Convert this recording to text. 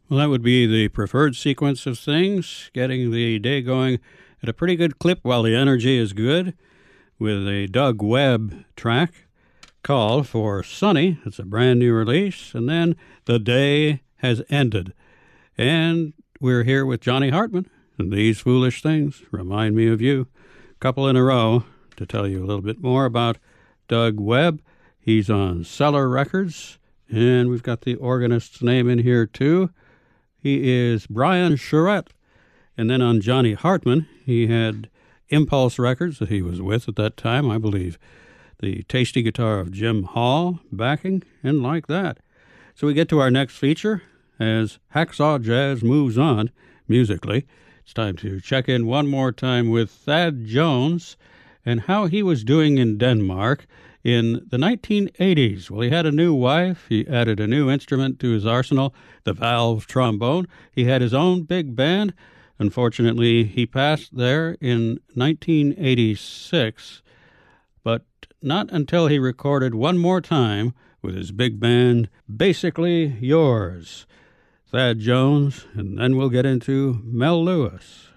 Well, that would be the preferred sequence of things, getting the day going at a pretty good clip while the energy is good, with a Doug Webb track called For Sunny. It's a brand new release. And then The Day Has Ended. And we're here with Johnny Hartman, and These Foolish Things Remind Me of You. Couple in a row to tell you a little bit more about Doug Webb. He's on Cellar Records, and we've got the organist's name in here too. He is Brian Charette. And then on Johnny Hartman, he had Impulse Records that he was with at that time, I believe. The tasty guitar of Jim Hall backing, and like that. So we get to our next feature. As Hacksaw Jazz moves on musically, it's time to check in one more time with Thad Jones and how he was doing in Denmark in the 1980s. Well, he had a new wife. He added a new instrument to his arsenal, the valve trombone. He had his own big band. Unfortunately, he passed there in 1986, but not until he recorded one more time with his big band, Basically Yours. Thad Jones, and then we'll get into Mel Lewis.